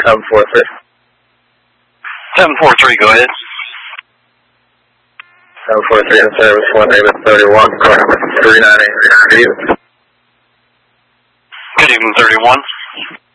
743. 743, go ahead. 743 in service, 1-31, 398. Good evening, 31.